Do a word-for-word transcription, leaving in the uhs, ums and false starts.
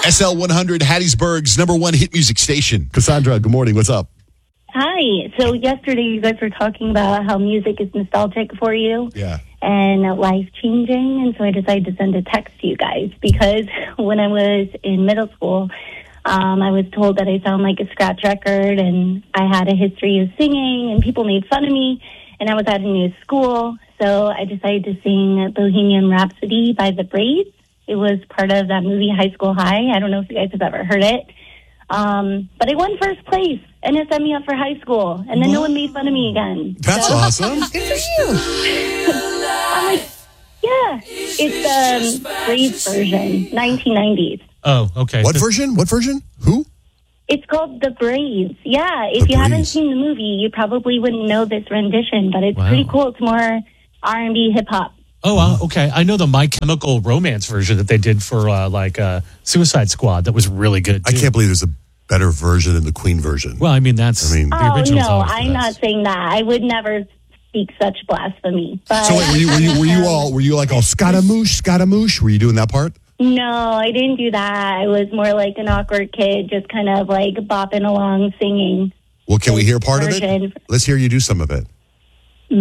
S L one hundred, Hattiesburg's number one hit music station. Cassandra, good morning. What's up? Hi. So yesterday you guys were talking about how music is nostalgic for you. Yeah. And life-changing. And so I decided to send a text to you guys because when I was in middle school, um, I was told that I sound like a scratch record and I had a history of singing and people made fun of me and I was at a new school. So I decided to sing Bohemian Rhapsody by the Braves. It was part of that movie High School High. I don't know if you guys have ever heard it. Um, but I won first place, and it set me up for high school. And then Whoa. no one made fun of me again. That's so, awesome. Good for you. I'm like, yeah, it's the um, Braves version, nineteen nineties. Oh, okay. What version? What version? Who? It's called The Braves. Yeah, if The you haven't Braves. seen the movie, you probably wouldn't know this rendition, but it's Wow. pretty cool. It's more R and B hip-hop. Oh, uh, okay. I know the My Chemical Romance version that they did for uh, like uh, Suicide Squad. That was really good, too. I can't believe there's a better version than the Queen version. Well, I mean, that's I mean- the Oh, original's no, always the I'm not best. saying that. I would never speak such blasphemy. But So wait, were you were you were you all were you like all Scaramouche, Scaramouche? Were you doing that part? No, I didn't do that. I was more like an awkward kid, just kind of like bopping along, singing. Well, can we hear part of Version. it? Let's hear you do some of it.